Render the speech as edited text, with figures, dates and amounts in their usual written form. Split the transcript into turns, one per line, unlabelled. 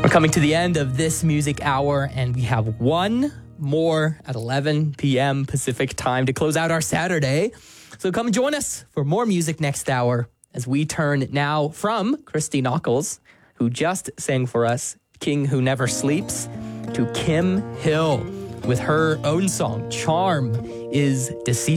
We're coming to the end of this music hour, and we have one more at 11 p.m. Pacific time to close out our Saturday. So come join us for more music next hour as we turn now from Christy Nockels, who just sang for us King Who Never Sleeps, to Kim Hill with her own song, Charm is Deceitful.